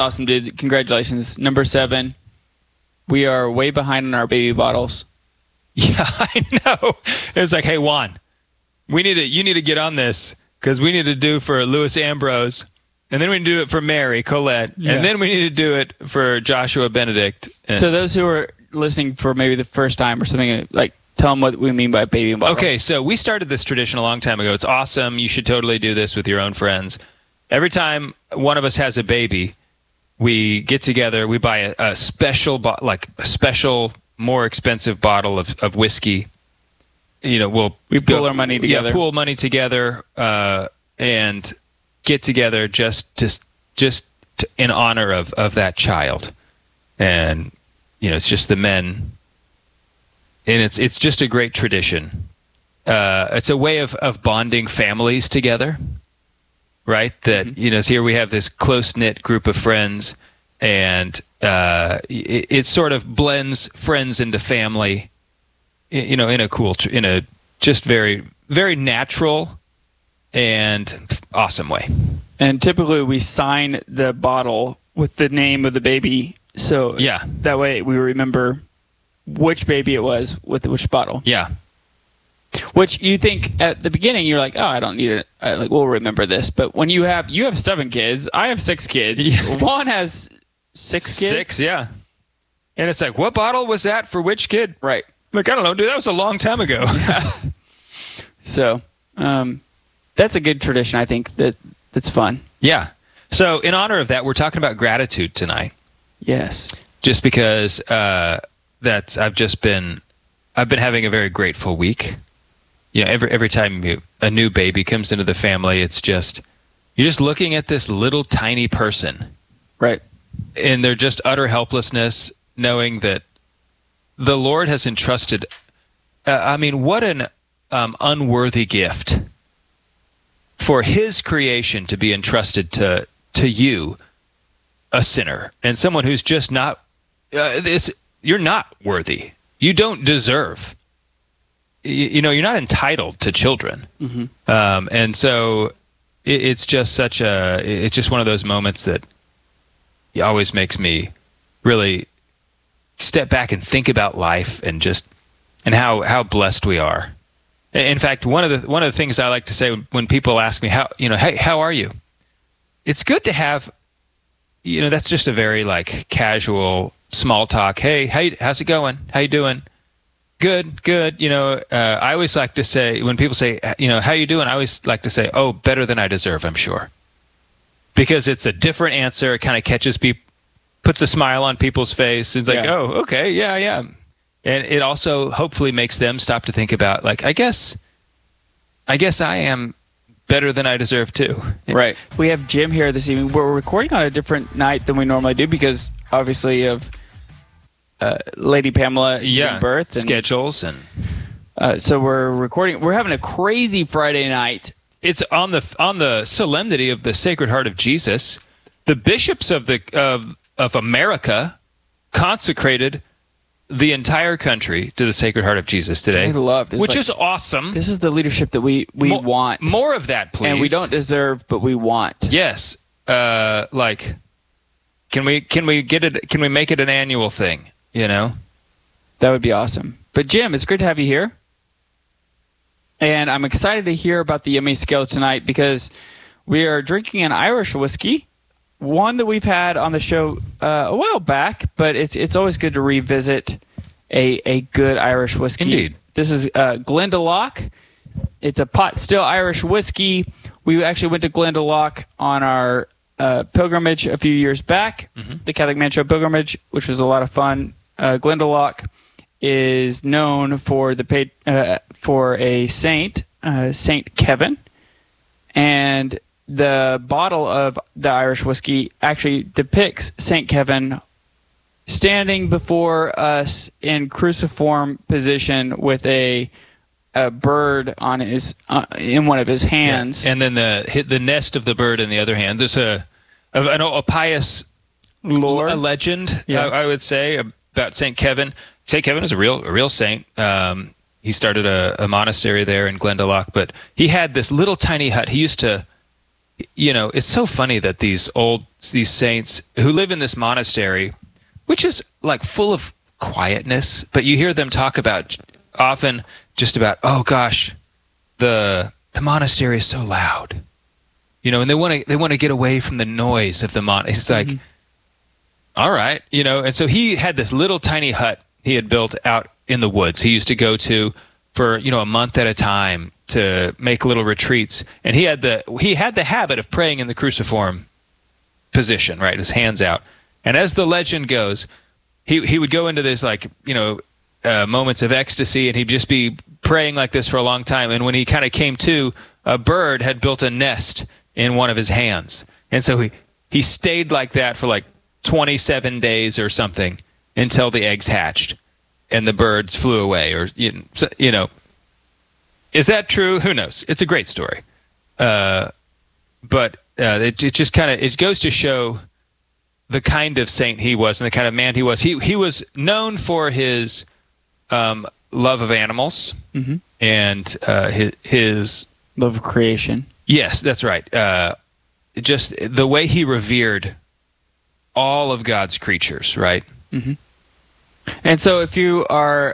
awesome, dude. Congratulations. Number 7. We are way behind on our baby bottles. Yeah, I know. It's like, hey, Juan, you need to get on this because we need to do for Louis Ambrose, and then we need to do it for Mary Colette, and then we need to do it for Joshua Benedict. So those who are listening for maybe the first time or something, like, tell them what we mean by baby bottle. Okay, so we started this tradition a long time ago. It's awesome. You should totally do this with your own friends. Every time one of us has a baby, we get together, we buy a special, more expensive bottle of whiskey. We pool our money together. Yeah, pool money together and get together just in honor of that child. And it's just the men, and it's just a great tradition. It's a way of bonding families together, right? That here we have this close knit group of friends. And it sort of blends friends into family, in a just very, very natural and awesome way. And typically we sign the bottle with the name of the baby, so that way we remember which baby it was with which bottle. Yeah. Which you think at the beginning you're like, oh, I don't need it. We'll remember this. But when you have 7 kids, I have 6 kids. Yeah. Juan has 6 kids? 6, yeah. And it's like, what bottle was that for which kid? Right. Like, I don't know, dude, that was a long time ago. Yeah. So, that's a good tradition, I think, that's fun. Yeah. So, in honor of that, we're talking about gratitude tonight. Yes. Just because I've been having a very grateful week. Every time a new baby comes into the family, it's just, you're just looking at this little tiny person. Right. And they're just utter helplessness, knowing that the Lord has entrusted. What an unworthy gift for His creation to be entrusted to you, a sinner, and someone who's just not. You're not worthy. You don't deserve. You're not entitled to children, and so it's just it's just one of those moments that. It always makes me really step back and think about life and how blessed we are. In fact, one of the things I like to say when people ask me hey, how are you? It's good to have, that's just a very casual small talk. Hey, how's it going? How you doing? Good. I always like to say when people say, how you doing? I always like to say, oh, better than I deserve, I'm sure. Because it's a different answer. It kind of catches people, puts a smile on people's face. It's like, oh, okay, yeah. And it also hopefully makes them stop to think about, I guess I am better than I deserve too. Right. We have Jim here this evening. We're recording on a different night than we normally do because, obviously, of Lady Pamela giving birth. And, schedules. And so we're recording. We're having a crazy Friday night. It's on the solemnity of the Sacred Heart of Jesus. The bishops of America consecrated the entire country to the Sacred Heart of Jesus today. I loved, which is awesome. This is the leadership that we want. More of that, please. And we don't deserve, but we want. Yes. Can we get it? Can we make it an annual thing? That would be awesome. But Jim, it's great to have you here. And I'm excited to hear about the Yummy Scale tonight because we are drinking an Irish whiskey, one that we've had on the show a while back, but it's always good to revisit a good Irish whiskey. Indeed. This is Glendalough. It's a pot still Irish whiskey. We actually went to Glendalough on our pilgrimage a few years back, the Catholic Man Show pilgrimage, which was a lot of fun. Glendalough is known for for a saint, Saint Kevin, and the bottle of the Irish whiskey actually depicts Saint Kevin standing before us in cruciform position with a bird on his in one of his hands, and then the nest of the bird in the other hand. There's a pious lore, a legend, I would say, about Saint Kevin. Saint Kevin is a real saint. He started a monastery there in Glendalough, but he had this little tiny hut. He used to it's so funny that these saints who live in this monastery, which is like full of quietness, but you hear them talk about often just about, oh gosh, the monastery is so loud, and they want to get away from the noise of the monastery. It's like, all right, and so he had this little tiny hut he had built out in the woods. He used to go to for a month at a time to make little retreats, and he had the habit of praying in the cruciform position, right, his hands out. And as the legend goes, he would go into this moments of ecstasy, and he'd just be praying like this for a long time. And when he kind of came to, a bird had built a nest in one of his hands, and so he stayed like that for like 27 days or something until the eggs hatched and the birds flew away. Or is that true? Who knows? It's a great story, but it just it goes to show the kind of saint he was and the kind of man he was. He was known for his love of animals and his love of creation. Yes, that's right. Just the way he revered all of God's creatures, right? Mm-hmm. And so, if you are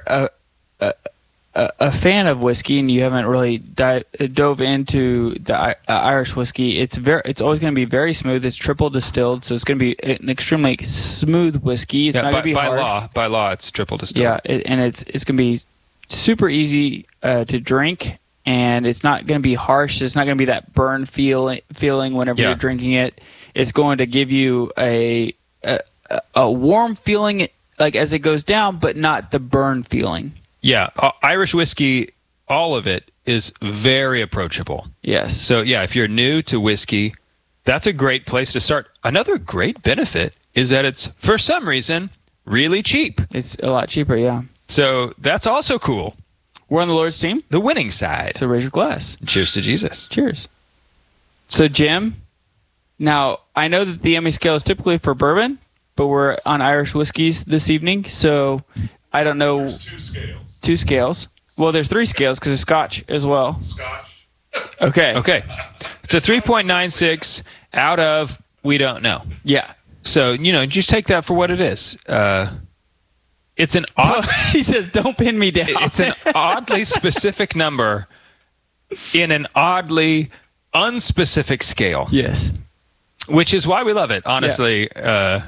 a fan of whiskey and you haven't really dove into the Irish whiskey, it's always going to be very smooth. It's triple distilled, so it's going to be an extremely smooth whiskey. It's not going to be harsh. By law, it's triple distilled. Yeah, and it's going to be super easy to drink, and it's not going to be harsh. It's not going to be that burn feeling whenever you're drinking it. It's going to give you a warm feeling like as it goes down, but not the burn feeling. Yeah, Irish whiskey, all of it is very approachable. Yes. So yeah, if you're new to whiskey, that's a great place to start. Another great benefit is that it's, for some reason, really cheap. It's a lot cheaper, yeah. So that's also cool. We're on the Lord's team. The winning side. So raise your glass. Cheers to Jesus. Cheers. So Jim, now I know that the Emmy scale is typically for bourbon, but we're on Irish whiskeys this evening, so I don't know. There's 2 scales. 2 scales. Well, there's 3 scales because there's Scotch as well. Scotch. Okay. It's a 3.96 out of we don't know. Yeah. So, just take that for what it is. It's an odd... He says, don't pin me down. It's an oddly specific number in an oddly unspecific scale. Yes. Which is why we love it, honestly. Yeah.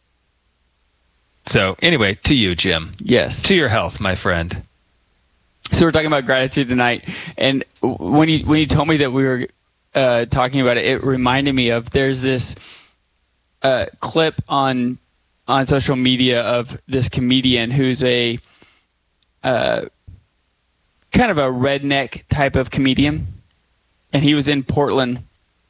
So, anyway, to you, Jim. Yes. To your health, my friend. So we're talking about gratitude tonight, and when you told me that we were talking about it, it reminded me of there's this clip on social media of this comedian who's a kind of a redneck type of comedian, and he was in Portland,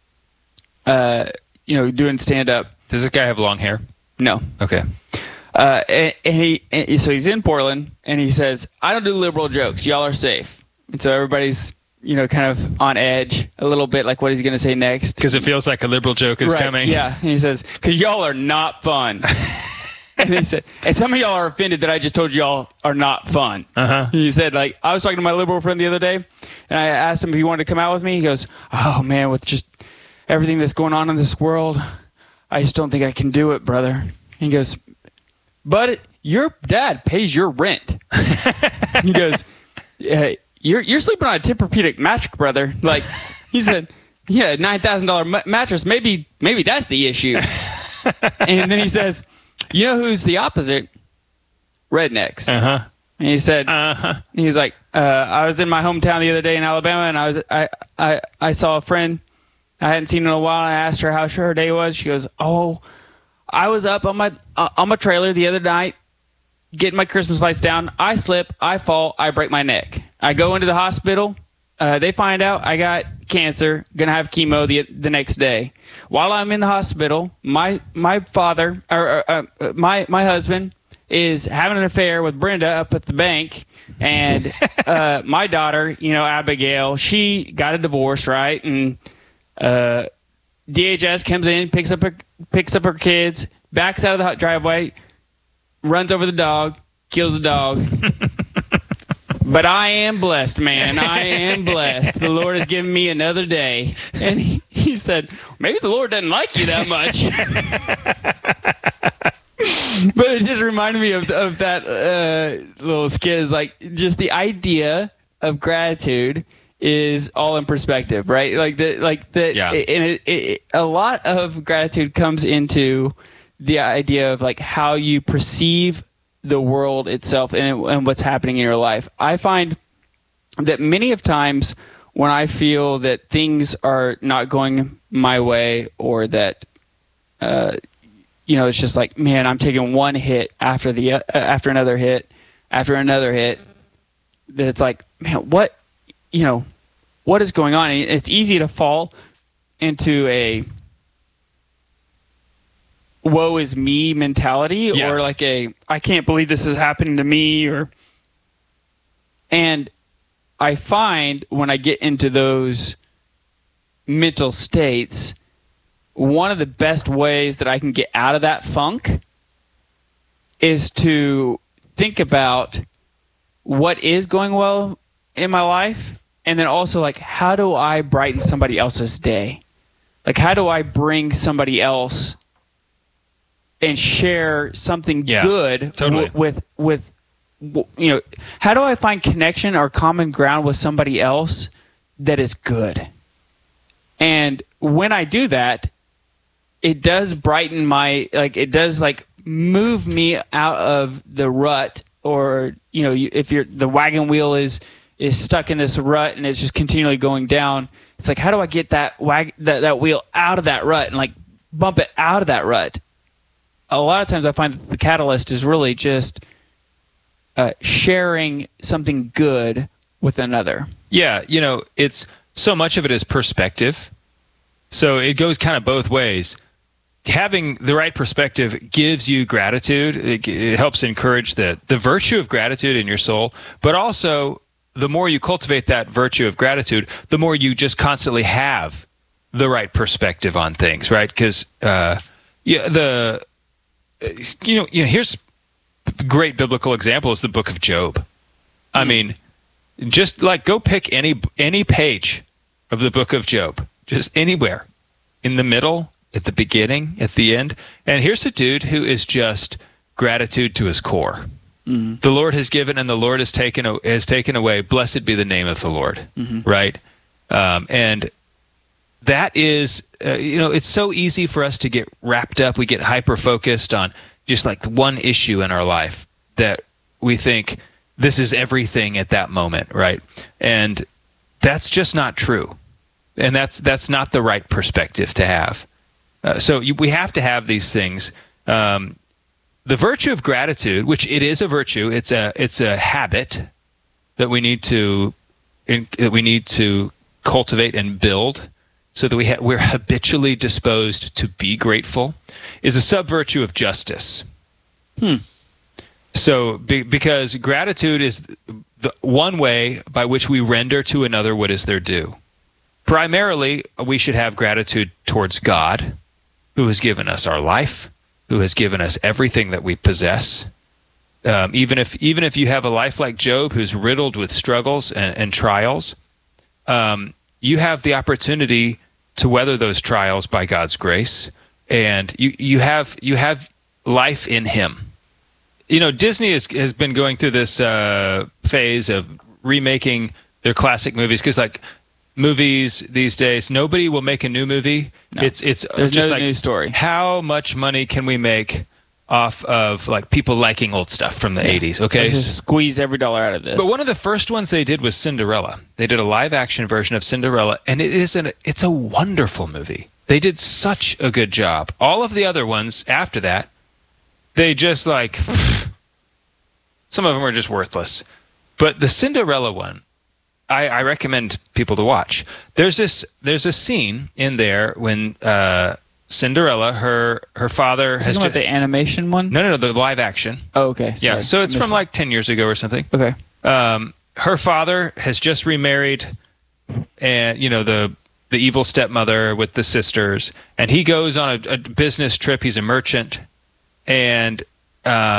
doing stand up. Does this guy have long hair? No. Okay. So he's in Portland, and he says, I don't do liberal jokes. Y'all are safe. And so everybody's, kind of on edge a little bit, like what he's going to say next. Because it feels like a liberal joke is coming. Yeah. And he says, because y'all are not fun. And he said, and some of y'all are offended that I just told y'all are not fun. Uh-huh. He said, I was talking to my liberal friend the other day, and I asked him if he wanted to come out with me. He goes, oh, man, with just everything that's going on in this world, I just don't think I can do it, brother. He goes, but your dad pays your rent. He goes, you're sleeping on a Tempur-Pedic mattress, brother. Like, he said, yeah, $9,000 mattress. Maybe that's the issue. And then he says, you know who's the opposite? Rednecks. Uh-huh. And he said, he's like, I was in my hometown the other day in Alabama, and I saw a friend I hadn't seen in a while. I asked her how her day was. She goes, oh, I was up on my trailer the other night getting my Christmas lights down. I slip, I fall, I break my neck. I go into the hospital. They find out I got cancer, gonna have chemo the next day. While I'm in the hospital, my father or my husband is having an affair with Brenda up at the bank, and my daughter, Abigail, she got a divorce, right? And DHS comes in, picks up her kids, backs out of the driveway, runs over the dog, kills the dog. But I am blessed, man. I am blessed. The Lord has given me another day. And he you said, maybe the Lord doesn't like you that much. But it just reminded me of that little skit. Is like just the idea of gratitude is all in perspective, right? Yeah. And a lot of gratitude comes into the idea of like how you perceive the world itself and what's happening in your life. I find that many of times when I feel that things are not going my way, or that it's just like, man, I'm taking one hit after another hit after another hit, that it's like, man, what is going on? And it's easy to fall into a woe is me mentality, or like I can't believe this is happening to me, and I find when I get into those mental states, one of the best ways that I can get out of that funk is to think about what is going well in my life, and then also like, how do I brighten somebody else's day? Like, how do I bring somebody else and share something good totally. with how do I find connection or common ground with somebody else that is good? And when I do that, it does brighten it does like move me out of the rut, or if the wagon wheel is stuck in this rut and it's just continually going down, it's like, how do I get that wheel out of that rut and like bump it out of that rut? A lot of times I find that the catalyst is really just sharing something good with another. Yeah, it's so much of it is perspective. So it goes kind of both ways. Having the right perspective gives you gratitude. It helps encourage the virtue of gratitude in your soul. But also, the more you cultivate that virtue of gratitude, the more you just constantly have the right perspective on things, right? Because here's a great biblical example is the book of Job. I mean, just like go pick any page of the book of Job, just anywhere, in the middle, at the beginning, at the end, and here's a dude who is just gratitude to his core. Mm-hmm. The Lord has given and the Lord has taken away. Blessed be the name of the Lord. Mm-hmm. Right? And that is, it's so easy for us to get wrapped up. We get hyper-focused on just like one issue in our life that we think this is everything at that moment, right? And that's just not true. And that's not the right perspective to have. So we have to have these things. The virtue of gratitude, which it is a virtue, it's a habit that we need to cultivate and build, so that we're habitually disposed to be grateful, is a sub-virtue of justice. So because gratitude is the one way by which we render to another what is their due. Primarily, we should have gratitude towards God, who has given us our life, who has given us everything that we possess. Even if you have a life like Job, who's riddled with struggles and trials, you have the opportunity to weather those trials by God's grace, and you have life in Him. Disney has been going through this phase of remaking their classic movies, because like movies these days, nobody will make a new movie. No. It's just no like new story. How much money can we make off of like people liking old stuff from the 80s? Okay, let's just squeeze every dollar out of this. But one of the first ones they did was Cinderella. They did a live action version of Cinderella, and it's a wonderful movie. They did such a good job. All of the other ones after that, they just like some of them are just worthless. But the Cinderella one, I recommend people to watch. There's a scene in there when Cinderella, her father has just the animation one. No, the live action. Oh, okay. Sorry. Yeah, so it's from like 10 years ago or something. Okay. Her father has just remarried, and the evil stepmother with the sisters, and he goes on a business trip. He's a merchant, and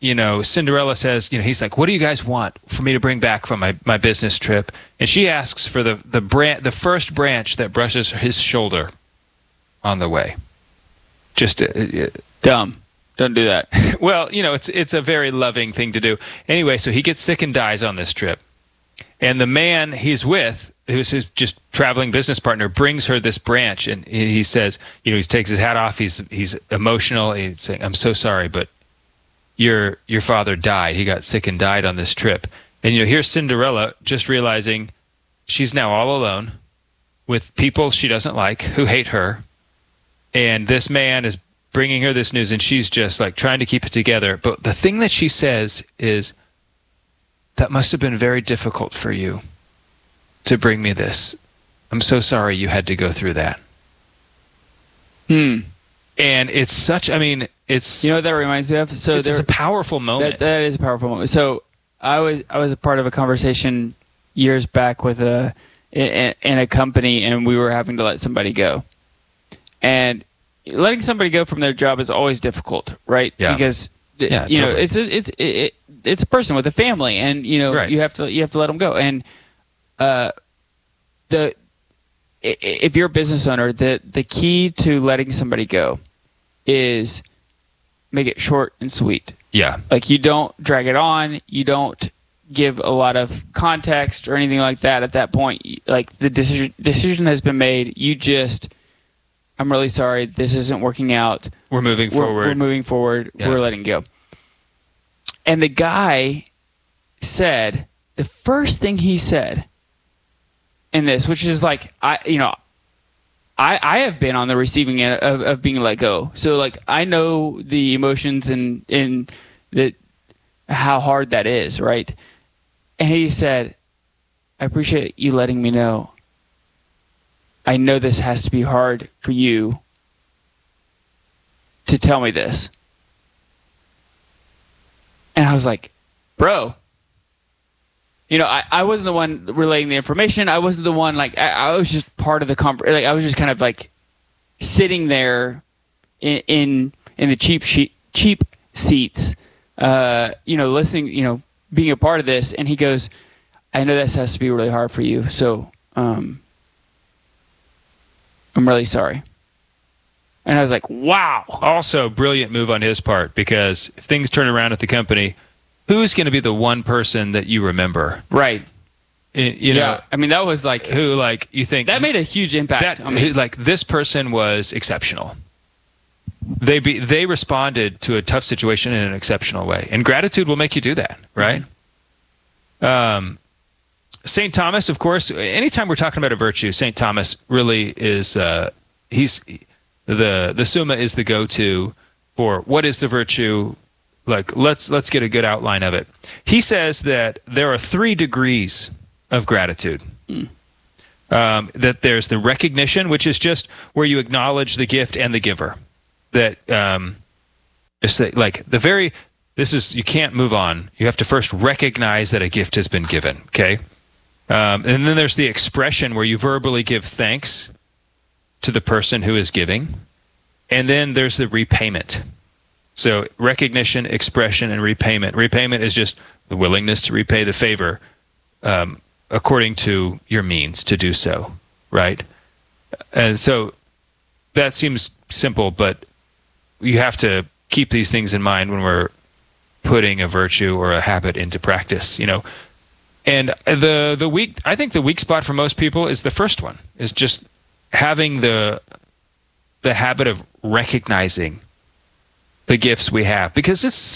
Cinderella says, he's like, what do you guys want for me to bring back from my business trip? And she asks for the first branch that brushes his shoulder on the way. Just dumb. Don't do that. Well, it's a very loving thing to do. Anyway, so he gets sick and dies on this trip. And the man he's with, who's his just traveling business partner, brings her this branch, and he says, he takes his hat off. He's emotional. He's saying, "I'm so sorry, but your father died. He got sick and died on this trip." And here's Cinderella just realizing she's now all alone with people she doesn't like who hate her, and this man is bringing her this news, and she's just like trying to keep it together. But the thing that she says is, "That must have been very difficult for you to bring me this. I'm so sorry you had to go through that." And it's such, it's... what that reminds me of? So it's a powerful moment. That is a powerful moment. So I was a part of a conversation years back with in a company, and we were having to let somebody go. And letting somebody go from their job is always difficult, right? Yeah. Because totally. it's a person with a family, and Right. you have to let them go. And if you're a business owner, the key to letting somebody go is make it short and sweet. Yeah. Like, you don't drag it on. You don't give a lot of context or anything like that at that point. Like, the decision has been made. You just, "I'm really sorry. This isn't working out. We're moving forward. We're moving forward. Yeah. We're letting go." And the guy said, the first thing he said in this, which is like, I have been on the receiving end of being let go. So, like, I know the emotions and how hard that is, right? And he said, "I appreciate you letting me know. I know this has to be hard for you to tell me this." And I was like, bro, I wasn't the one relaying the information. I wasn't the one, like, I was just part of the conversation. Like, I was just kind of like sitting there in the cheap seats, listening, being a part of this. And he goes, "I know this has to be really hard for you. So, I'm really sorry." And I was like, wow. Also, brilliant move on his part, because if things turn around at the company, who's going to be the one person that you remember? Right. Yeah. That was like, who, like, you think that made a huge impact on me. Like, this person was exceptional. They responded to a tough situation in an exceptional way, and gratitude will make you do that, right? Mm-hmm. St. Thomas, of course. Anytime we're talking about a virtue, St. Thomas really is. He's the Summa is the go-to for what is the virtue. Like, let's get a good outline of it. He says that there are 3 degrees of gratitude. That there's the recognition, which is just where you acknowledge the gift and the giver. That you can't move on. You have to first recognize that a gift has been given. Okay, and then there's the expression where you verbally give thanks to the person who is giving, and then there's the repayment. So recognition, expression, and repayment. Repayment is just the willingness to repay the favor according to your means to do so, right? And so that seems simple, but you have to keep these things in mind when we're putting a virtue or a habit into practice, And I think the weak spot for most people is the first one, is just having the habit of recognizing the gifts we have, because it's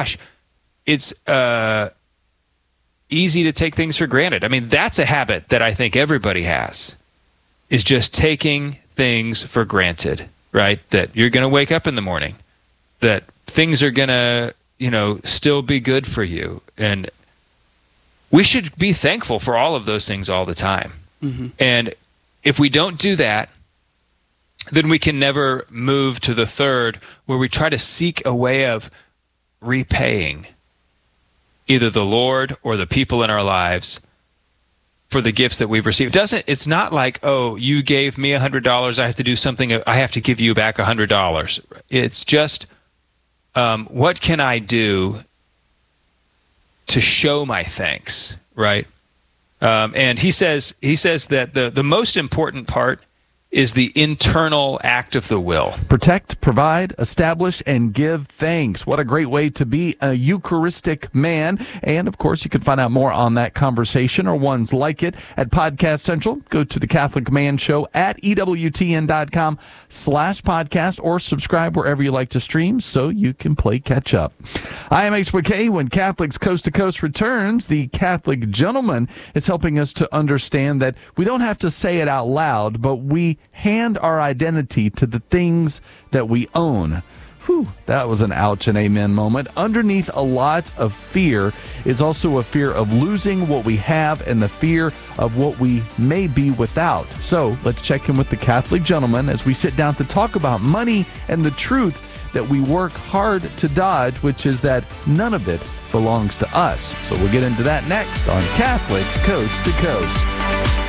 easy to take things for granted. That's a habit that I think everybody has, is just taking things for granted, right? That you're going to wake up in the morning, that things are going to, still be good for you. And we should be thankful for all of those things all the time. Mm-hmm. And if we don't do that, then we can never move to the third, where we try to seek a way of repaying either the Lord or the people in our lives for the gifts that we've received. It's not like, oh, you gave me $100, I have to do something, I have to give you back $100. It's just, what can I do to show my thanks, right? And he says that the most important part is the internal act of the will. Protect, provide, establish, and give thanks. What a great way to be a Eucharistic man. And, of course, you can find out more on that conversation or ones like it at Podcast Central. Go to the Catholic Man Show at EWTN.com/podcast or subscribe wherever you like to stream so you can play catch up. I am HBK. When Catholics Coast to Coast returns, the Catholic Gentleman is helping us to understand that we don't have to say it out loud, but we hand our identity to the things that we own. Whew, that was an ouch and amen moment. Underneath a lot of fear is also a fear of losing what we have and the fear of what we may be without. So let's check in with the Catholic Gentleman as we sit down to talk about money and the truth that we work hard to dodge, which is that none of it belongs to us. So we'll get into that next on Catholics Coast to Coast.